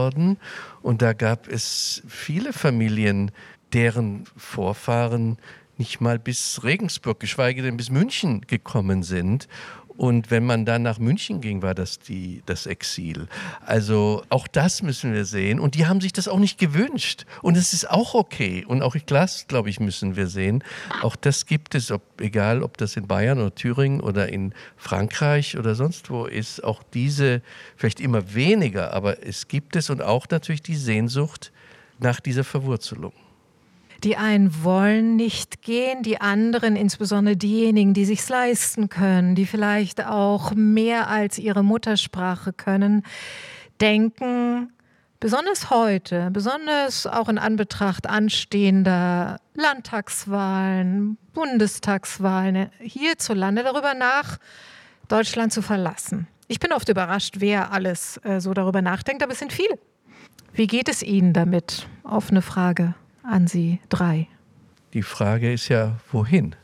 worden. Und da gab es viele Familien, deren Vorfahren nicht mal bis Regensburg, geschweige denn bis München gekommen sind. Und wenn man dann nach München ging, war das das Exil. Also auch das müssen wir sehen. Und die haben sich das auch nicht gewünscht. Und es ist auch okay. Und auch das, glaube ich, müssen wir sehen. Auch das gibt es, egal ob das in Bayern oder Thüringen oder in Frankreich oder sonst wo ist. Auch diese, vielleicht immer weniger, aber es gibt es. Und auch natürlich die Sehnsucht nach dieser Verwurzelung. Die einen wollen nicht gehen, die anderen, insbesondere diejenigen, die sich's leisten können, die vielleicht auch mehr als ihre Muttersprache können, denken, besonders heute, besonders auch in Anbetracht anstehender Landtagswahlen, Bundestagswahlen hierzulande darüber nach, Deutschland zu verlassen. Ich bin oft überrascht, wer alles so darüber nachdenkt, aber es sind viele. Wie geht es Ihnen damit? Offene Frage an Sie drei. Die Frage ist ja, wohin?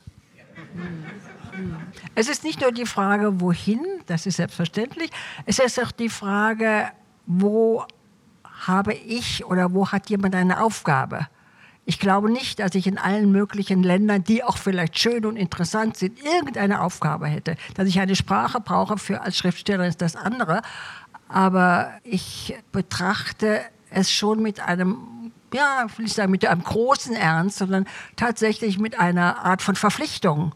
Es ist nicht nur die Frage, wohin, das ist selbstverständlich. Es ist auch die Frage, wo habe ich oder wo hat jemand eine Aufgabe? Ich glaube nicht, dass ich in allen möglichen Ländern, die auch vielleicht schön und interessant sind, irgendeine Aufgabe hätte. Dass ich eine Sprache brauche als Schriftsteller ist das andere. Aber ich betrachte es schon mit einem, ja, will ich sagen, mit einem großen Ernst, sondern tatsächlich mit einer Art von Verpflichtung,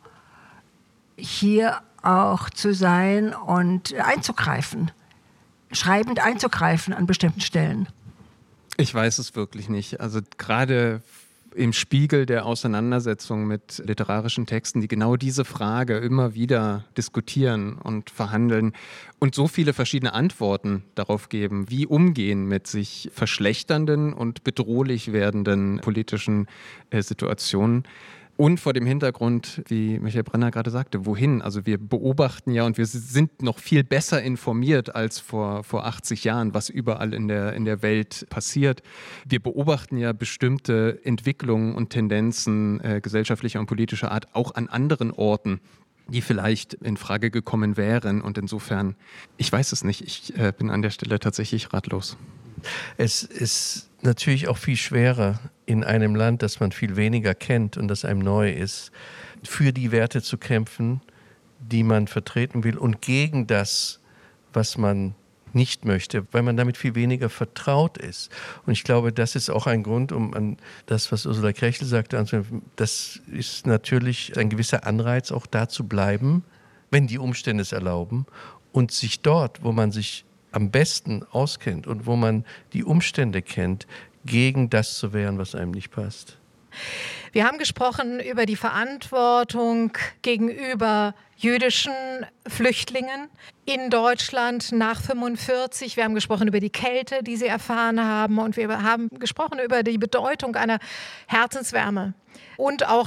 hier auch zu sein und einzugreifen, schreibend einzugreifen an bestimmten Stellen. Ich weiß es wirklich nicht. Also gerade im Spiegel der Auseinandersetzung mit literarischen Texten, die genau diese Frage immer wieder diskutieren und verhandeln und so viele verschiedene Antworten darauf geben, wie umgehen mit sich verschlechternden und bedrohlich werdenden politischen Situationen. Und vor dem Hintergrund, wie Michael Brenner gerade sagte, wohin? Also wir beobachten ja und wir sind noch viel besser informiert als vor 80 Jahren, was überall in der Welt passiert. Wir beobachten ja bestimmte Entwicklungen und Tendenzen gesellschaftlicher und politischer Art auch an anderen Orten, die vielleicht in Frage gekommen wären. Und insofern, ich weiß es nicht, ich bin an der Stelle tatsächlich ratlos. Es ist natürlich auch viel schwerer, in einem Land, das man viel weniger kennt und das einem neu ist, für die Werte zu kämpfen, die man vertreten will und gegen das, was man nicht möchte, weil man damit viel weniger vertraut ist. Und ich glaube, das ist auch ein Grund, um an das, was Ursula Krechel sagte, das ist natürlich ein gewisser Anreiz, auch da zu bleiben, wenn die Umstände es erlauben und sich dort, wo man sich am besten auskennt und wo man die Umstände kennt, gegen das zu wehren, was einem nicht passt. Wir haben gesprochen über die Verantwortung gegenüber jüdischen Flüchtlingen in Deutschland nach 1945. Wir haben gesprochen über die Kälte, die sie erfahren haben. Und wir haben gesprochen über die Bedeutung einer Herzenswärme und auch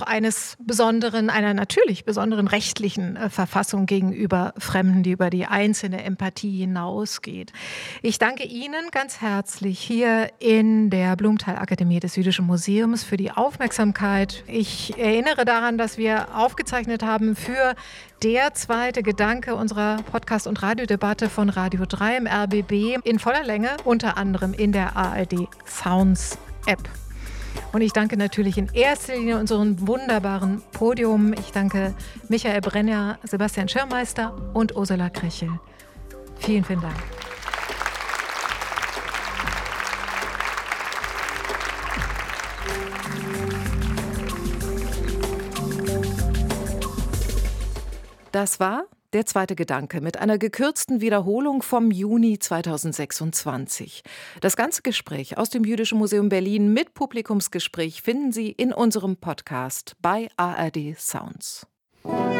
einer natürlich besonderen rechtlichen Verfassung gegenüber Fremden, die über die einzelne Empathie hinausgeht. Ich danke Ihnen ganz herzlich hier in der Blumenthal-Akademie des Jüdischen Museums für die Aufmerksamkeit. Ich erinnere daran, dass wir aufgezeichnet haben für Der zweite Gedanke unserer Podcast- und Radiodebatte von Radio 3 im RBB in voller Länge, unter anderem in der ARD Sounds App. Und ich danke natürlich in erster Linie unserem wunderbaren Podium. Ich danke Michael Brenner, Sebastian Schirmeister und Ursula Krechel. Vielen, vielen Dank. Das war Der zweite Gedanke mit einer gekürzten Wiederholung vom Juni 2026. Das ganze Gespräch aus dem Jüdischen Museum Berlin mit Publikumsgespräch finden Sie in unserem Podcast bei ARD Sounds.